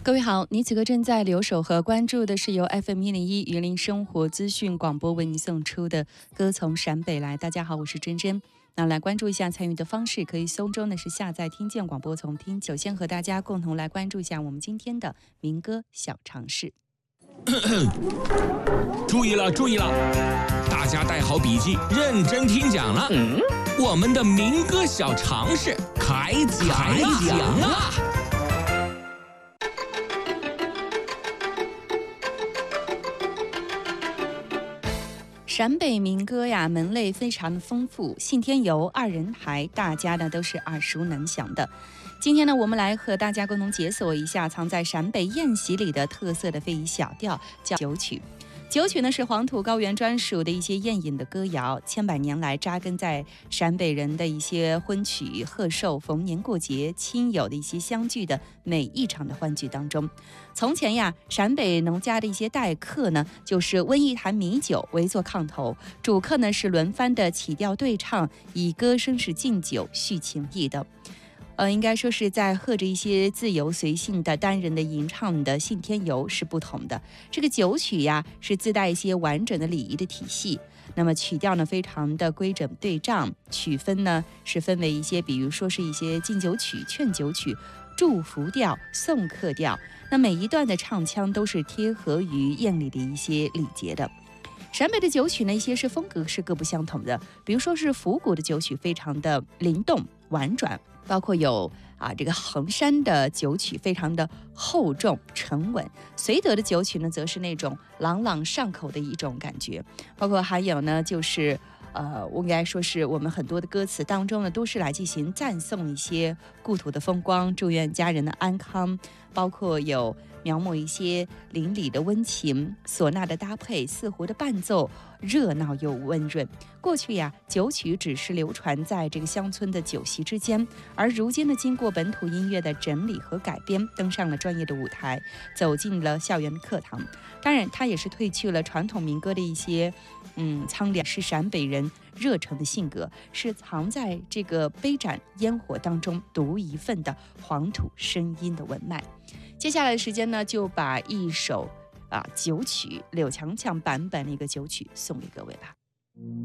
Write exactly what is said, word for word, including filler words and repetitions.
各位好，你此刻正在留守和关注的是由 F M 一零一榆林生活资讯广播为您送出的歌从陕北来。大家好，我是珍珍。那来关注一下参与的方式，可以搜中的是下载听见广播从听。首先和大家共同来关注一下我们今天的民歌小常识。 注意了，注意了，大家带好笔记，认真听讲了。嗯、我们的民歌小常识开讲了。 陕北民歌呀，门类非常的丰富，信天游、二人台，大家呢都是耳熟能详的。今天呢，我们来和大家共同解锁一下藏在陕北宴席里的特色的非遗小调，叫酒曲。酒曲呢是黄土高原专属的一些宴饮的歌谣，千百年来扎根在陕北人的一些婚娶、贺寿、逢年过节、亲友的一些相聚的每一场的欢聚当中。从前呀，陕北农家的一些待客呢，就是温一坛米酒，围坐炕头，主客呢是轮番的起调对唱，以歌声是敬酒续情谊的。呃，应该说是在和着一些自由随性的单人的吟唱的信天游是不同的。这个酒曲呀，是自带一些完整的礼仪的体系。那么曲调呢，非常的规整对仗，曲分呢是分为一些，比如说是一些敬酒曲、劝酒曲、祝福调、送客调。那每一段的唱腔都是贴合于宴礼的一些礼节的。陕北的酒曲呢，一些是风格是各不相同的，比如说是府谷的酒曲非常的灵动婉转，包括有啊这个衡山的酒曲非常的厚重沉稳，绥德的酒曲呢则是那种朗朗上口的一种感觉，包括还有呢就是呃，我应该说是我们很多的歌词当中呢，都是来进行赞颂一些故土的风光，祝愿家人的安康，包括有描摹一些邻里的温情，唢呐的搭配，四胡的伴奏，热闹又温润。过去呀，酒曲只是流传在这个乡村的酒席之间，而如今呢，经过本土音乐的整理和改编，登上了专业的舞台，走进了校园的课堂。当然，它也是褪去了传统民歌的一些嗯苍凉，是陕北人热诚的性格，是藏在这个杯盏烟火当中独一份的黄土声音的文脉。接下来的时间呢，就把一首啊酒曲柳强强版本的一个酒曲送给各位吧。